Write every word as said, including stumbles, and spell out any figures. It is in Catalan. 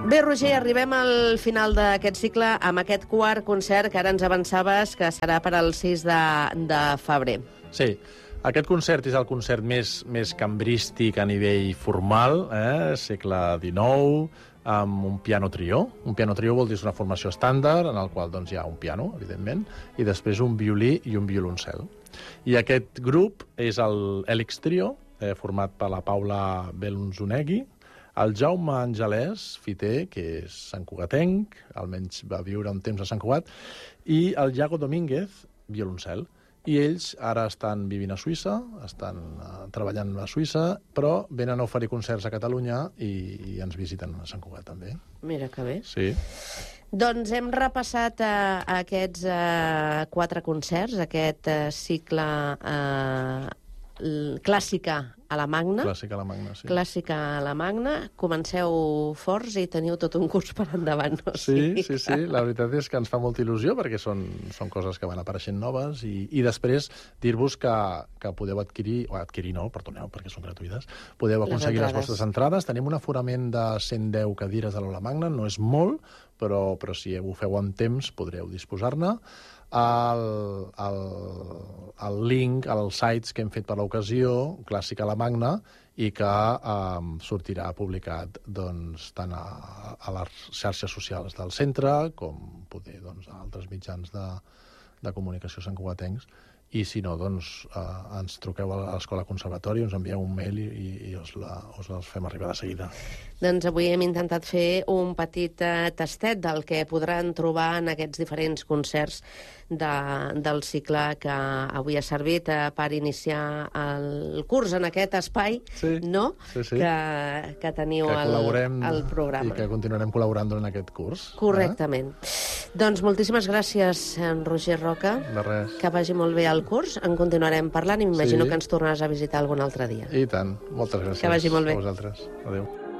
Bé, Roger, arribem al final d'aquest cicle amb aquest quart concert que ara ens avançaves que serà per al sis de, de febrer. Sí, aquest concert és el concert més, més cambrístic a nivell formal, eh? segle dinou, amb un piano trio. Un piano trio vol dir una formació estàndard, en el qual doncs, hi ha un piano, evidentment, i després un violí i un violoncel. I aquest grup és el Hèlix Trio, eh, format per la Paula Belunzunegui, el Jaume Angelès, fiter, que és santcugatenc, almenys va viure un temps a Sant Cugat, i el Iago Domínguez, violoncel. I ells ara estan vivint a Suïssa, estan uh, treballant a Suïssa, però venen a oferir concerts a Catalunya i, i ens visiten a Sant Cugat, també. Mira que bé. Sí. Doncs hem repassat uh, aquests uh, quatre concerts, aquest uh, cicle uh, clàssica a la Magna. Clàssica a la Magna, sí. Clàssica a la Magna. Comenceu forts i teniu tot un curs per endavant. No? Sí, sí, sí. La veritat és que ens fa molta il·lusió perquè són, són coses que van apareixent noves i, i després dir-vos que, que podeu adquirir, o adquirir no, perdoneu, perquè són gratuïtes, podeu aconseguir les, les vostres entrades. Tenim un aforament de cent deu cadires a l'Aula Magna, no és molt, però, però si ho feu amb temps podreu disposar-ne. El, el, el link als sites que hem fet per l'ocasió, Clàssica a la Magna, i que eh, sortirà publicat doncs, tant a, a les xarxes socials del centre com poder, doncs, a altres mitjans de, de comunicació santcugatencs. I si no, doncs, eh, ens truqueu a l'Escola Conservatori, ens envieu un mail i, i, i us, la, us les fem arribar de seguida. Doncs avui hem intentat fer un petit eh, tastet del que podran trobar en aquests diferents concerts de, del cicle que avui ha servit eh, per iniciar el curs en aquest espai, sí, no? Sí, sí. Que, que teniu que el, el programa. I que continuarem col·laborant durant aquest curs. Correctament. Eh? Doncs moltíssimes gràcies, en Roger Roca. De res. Que vagi molt bé el curs. En continuarem parlant i m'imagino sí. que ens tornaràs a visitar algun altre dia. I tant. Moltes gràcies. Que vagi molt bé. A vosaltres. Adéu.